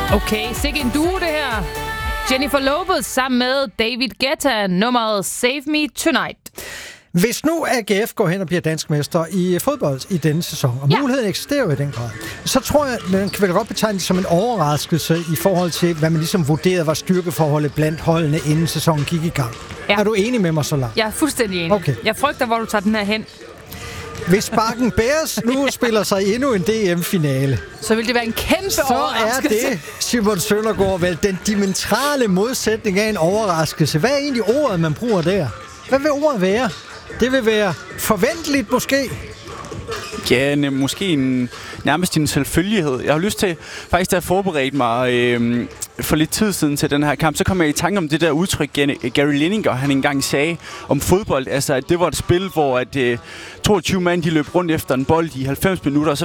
Okay, sikke en duo det her. Jennifer Lopez sammen med David Guetta, nummeret Save Me Tonight. Hvis nu AGF går hen og bliver dansk mester i fodbold i denne sæson, og muligheden eksisterer jo i den grad, så tror jeg, man kan vel godt betegne det som en overraskelse i forhold til, hvad man ligesom vurderede var styrkeforholdet blandt holdene, inden sæsonen gik i gang. Ja. Er du enig med mig så langt? Jeg er fuldstændig enig. Okay. Jeg frygter, hvor du tager den her hen. Hvis Bakken Bears nu spiller sig endnu en DM-finale, så vil det være en kæmpe overraskelse. Så er det, Simon Søndergaard, vel den diametrale modsætning af en overraskelse. Hvad er egentlig ordet, man bruger der? Hvad vil ordet være? Det vil være forventeligt måske? Ja, måske nærmest en selvfølgelighed. Jeg har lyst til, faktisk da jeg forberedte mig for lidt tid siden til den her kamp, så kom jeg i tanke om det der udtryk, Gary Lineker, han engang sagde om fodbold. Altså, at det var et spil, hvor 22 mand de løb rundt efter en bold i 90 minutter, og så